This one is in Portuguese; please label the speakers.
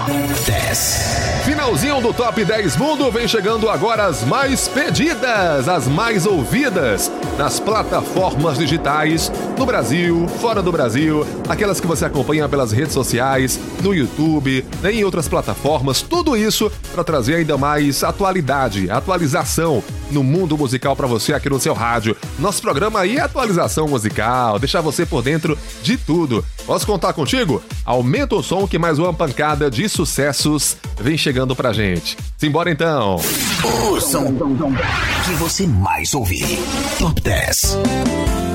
Speaker 1: 10.
Speaker 2: Finalzinho do Top 10 Mundo, vem chegando agora as mais pedidas, as mais ouvidas nas plataformas digitais, no Brasil, fora do Brasil, aquelas que você acompanha pelas redes sociais, no YouTube, em outras plataformas, tudo isso para trazer ainda mais atualização no mundo musical para você aqui no seu rádio. Nosso programa aí é atualização musical, deixar você por dentro de tudo. Posso contar contigo? Aumenta o som que mais uma pancada de sucessos vem chegando pra gente. Simbora então!
Speaker 1: O som que você mais ouvir. Top 10.